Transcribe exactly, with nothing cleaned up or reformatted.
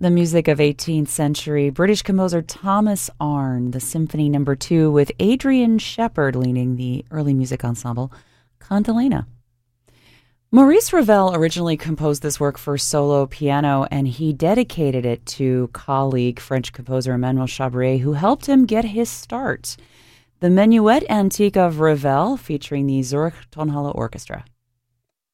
The music of eighteenth century British composer Thomas Arne, the Symphony Number Two, with Adrian Shepherd leading the early music ensemble Cantilena. Maurice Ravel originally composed this work for solo piano, and he dedicated it to colleague French composer Emmanuel Chabrier, who helped him get his start. The Menuet Antique of Ravel, featuring the Zurich Tonhalle Orchestra.